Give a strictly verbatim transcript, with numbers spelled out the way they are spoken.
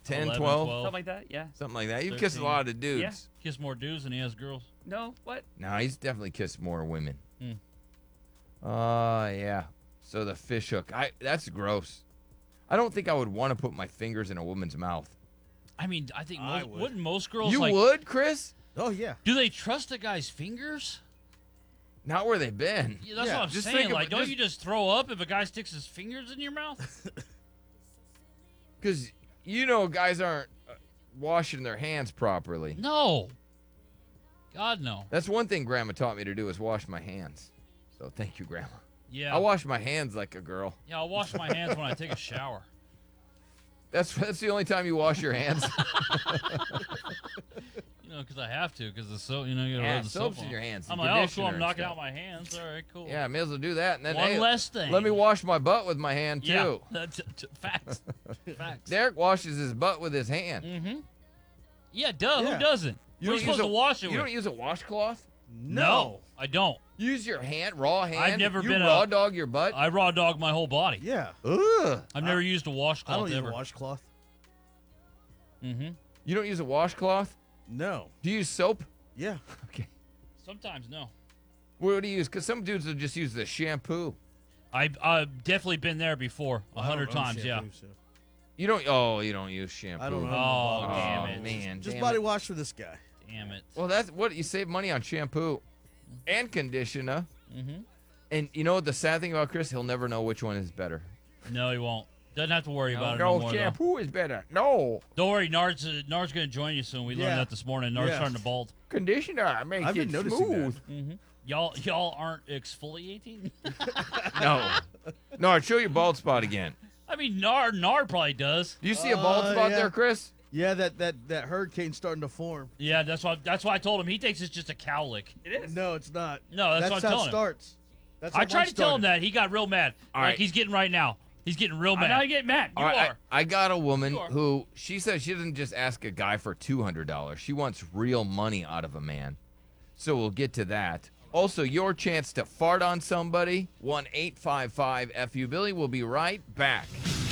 ten, eleven, twelve, twelve. Something like that. Yeah. something like that. You've kissed a lot of dudes. Yeah. Kiss more dudes than he has girls. No. What? No, he's definitely kissed more women. Hmm. Uh, yeah. So the fish hook. I that's gross. I don't think I would want to put my fingers in a woman's mouth. I mean, I think I most, would. wouldn't most girls You like? would, Chris? Oh yeah. Do they trust a guy's fingers? Not where they've been. Yeah, that's Yeah, what I'm just saying. think of- Like, don't just- you just throw up if a guy sticks his fingers in your mouth? Because, you know, guys aren't uh, washing their hands properly. No. God, no. That's one thing Grandma taught me to do is wash my hands. So thank you, Grandma. Yeah. I wash my hands like a girl. yeah, I'll wash my hands when I take a shower. That's that's the only time you wash your hands. You know, because I have to, because the soap, you know, you gotta Yeah, rub the soap's soap in on. your hands, I'm and like, oh, cool, conditioner I'm and knocking stuff. out my hands. All right, cool. Yeah, may as well do that. And then One hey, less thing. let me wash my butt with my hand Yeah, too. that's t- facts. Facts. Derek washes his butt with his hand. Mm-hmm. Yeah, duh. Yeah. Who doesn't? You What are you don't use supposed a- to wash it You with? don't use a washcloth? No, I don't. Use your hand, raw hand. I've never you been a- raw dog your butt. I raw dog my whole body. Yeah. Ugh. I've never used a I washcloth don't use ever. a washcloth. Mm-hmm. You don't use a washcloth? No. Do you use soap? Yeah. Okay. Sometimes no. What do you use? Because some dudes will just use the shampoo. I've, I've definitely been there before, a I don't hundred own times. Yeah. shampoo, so- You don't. Oh, you don't use shampoo. I don't know. Oh, Oh, damn it. man. Just damn body it. wash for this guy. Damn it. Well, that's what you save money on shampoo and conditioner. Mm-hmm. And you know what the sad thing about Chris? He'll never know which one is better. No, he won't. Doesn't have to worry about it no, no more. Though. shampoo is better. No, Don't worry, Nard's uh, Nard's gonna join you soon. We Yeah. learned that this morning. Nard's Yeah. starting to bald. conditioner makes I've been it noticing smooth. that. Mm-hmm. Y'all y'all aren't exfoliating. No, no. Show your bald spot again. I mean, Nard Nard probably does. Do you see a bald Uh, spot yeah. there, Chris? Yeah, that that that hurricane's starting to form. Yeah, that's why that's why I told him he thinks it's just a cowlick. It is. No, it's not. No, that's, what I'm how telling it him. starts. That's I how tried mine to tell him started. that. He got real mad. All like right. he's getting right now. He's getting real I'm mad. not getting mad. You All right, are. I, I got a woman You are. who she says she doesn't just ask a guy for two hundred dollars. She wants real money out of a man. So we'll get to that. Also, your chance to fart on somebody. one eight five five F U Billy. We'll be right back.